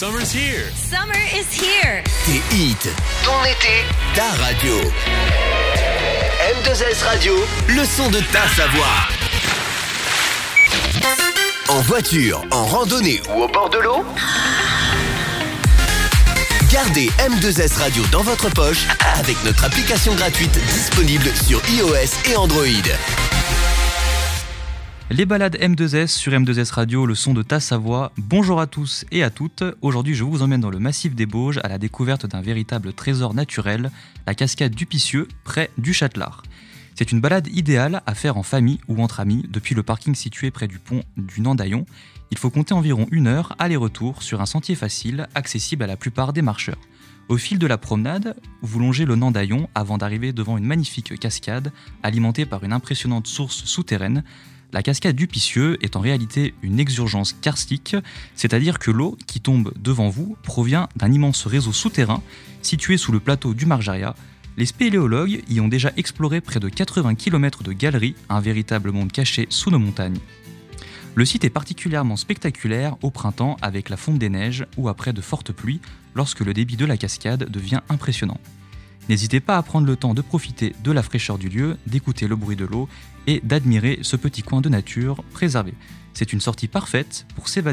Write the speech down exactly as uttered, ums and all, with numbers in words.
Summer's here. Summer is here. Tes hits, ton été, ta radio. M deux S Radio, le son de ta Savoie. En voiture, en randonnée ou au bord de l'eau, gardez M deux S Radio dans votre poche avec notre application gratuite disponible sur iOS et Android. Les balades M deux S sur M deux S Radio, le son de ta Savoie. Bonjour à tous et à toutes. Aujourd'hui, je vous emmène dans le massif des Bauges à la découverte d'un véritable trésor naturel, la cascade du Picieux, près du Châtelard. C'est une balade idéale à faire en famille ou entre amis depuis le parking situé près du pont du Nandaillon. Il faut compter environ une heure aller-retour sur un sentier facile, accessible à la plupart des marcheurs. Au fil de la promenade, vous longez le Nandaillon avant d'arriver devant une magnifique cascade alimentée par une impressionnante source souterraine. La cascade du Picieux est en réalité une exurgence karstique, c'est-à-dire que l'eau qui tombe devant vous provient d'un immense réseau souterrain situé sous le plateau du Marjaria. Les spéléologues y ont déjà exploré près de quatre-vingts kilomètres de galeries, un véritable monde caché sous nos montagnes. Le site est particulièrement spectaculaire au printemps avec la fonte des neiges ou après de fortes pluies lorsque le débit de la cascade devient impressionnant. N'hésitez pas à prendre le temps de profiter de la fraîcheur du lieu, d'écouter le bruit de l'eau et d'admirer ce petit coin de nature préservé. C'est une sortie parfaite pour s'évader